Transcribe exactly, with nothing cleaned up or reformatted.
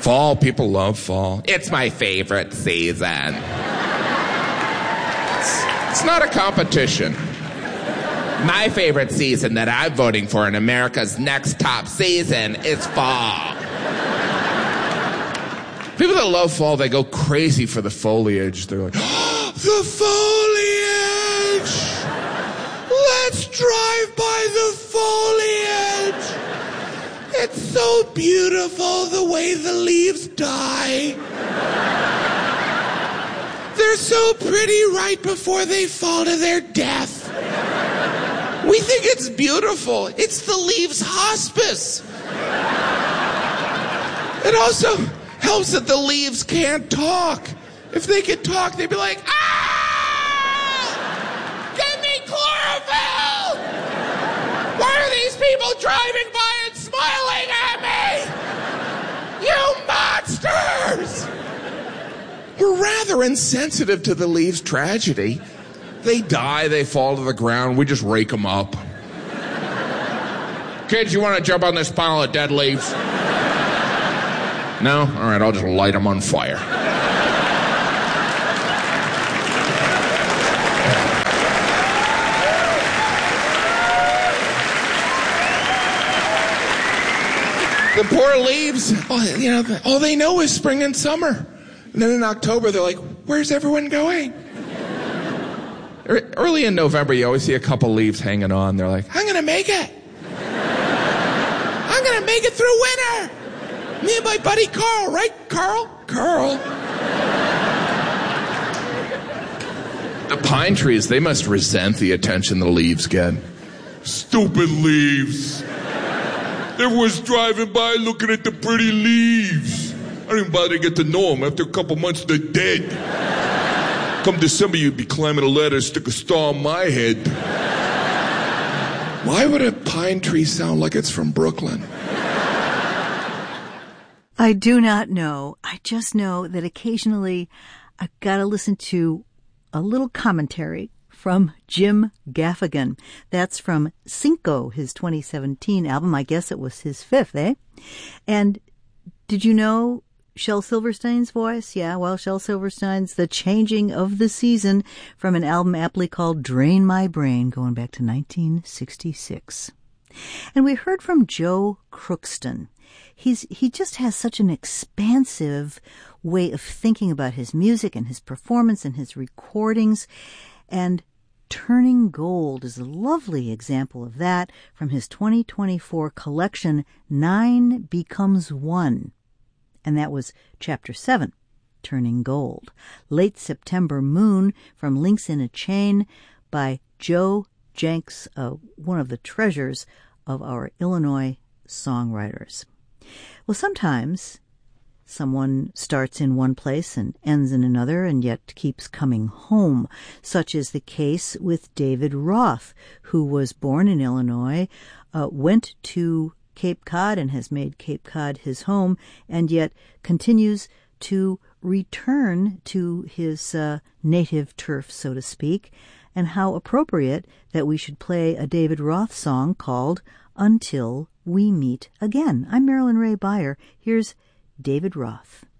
Fall, people love fall. It's my favorite season. It's, it's not a competition. My favorite season that I'm voting for in America's next top season is fall. People that love fall, they go crazy for the foliage. They're like, oh, the foliage! Let's drive by the foliage! It's so beautiful the way the leaves die. They're so pretty right before they fall to their death. We think it's beautiful. It's the leaves' hospice. It also helps that the leaves can't talk. If they could talk, they'd be like, ah! Give me chlorophyll! Why are these people driving by and smiling at me? You monsters! We're rather insensitive to the leaves' tragedy. They die, they fall to the ground, we just rake them up. Kids, you want to jump on this pile of dead leaves? No? All right, I'll just light them on fire. The poor leaves, oh, you know, all they know is spring and summer. And then in October, they're like, where's everyone going? Early in November, you always see a couple leaves hanging on. They're like, I'm going to make it. I'm going to make it through winter. Me and my buddy Carl, right, Carl? Carl. The pine trees, they must resent the attention the leaves get. Stupid leaves. Everyone's driving by looking at the pretty leaves. I don't even bother to get to know them. After a couple months, they're dead. Come December, you'd be climbing a ladder, stick a star on my head. Why would a pine tree sound like it's from Brooklyn? I do not know. I just know that occasionally I've got to listen to a little commentary from Jim Gaffigan. That's from Cinco, his twenty seventeen album. I guess it was his fifth, eh? And did you know Shel Silverstein's voice? Yeah, well, Shel Silverstein's The Changing of the Season from an album aptly called Drain My Brain, going back to nineteen sixty-six. And we heard from Joe Crookston. He's he just has such an expansive way of thinking about his music and his performance and his recordings. And Turning Gold is a lovely example of that from his twenty twenty-four collection, Nine Becomes One. And that was Chapter seven, Turning Gold. Late September Moon from Links in a Chain by Joe Jenks, uh, one of the treasures of our Illinois songwriters. Well, sometimes someone starts in one place and ends in another and yet keeps coming home. Such is the case with David Roth, who was born in Illinois, uh, went to Cape Cod and has made Cape Cod his home, and yet continues to return to his uh, native turf, so to speak, and how appropriate that we should play a David Roth song called Until We Meet Again. I'm Marilyn Ray Beyer. Here's David Roth.